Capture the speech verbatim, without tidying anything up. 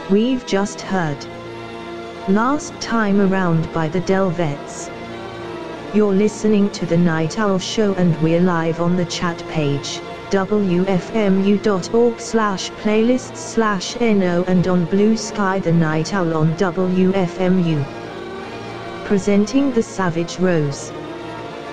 We've just heard Last Time Around by the Delvets. You're listening to The Night Owl Show and we're live on the chat page, w f m u dot org slash playlists slash no, and on Blue Sky The Night Owl on W F M U. Presenting The Savage Rose.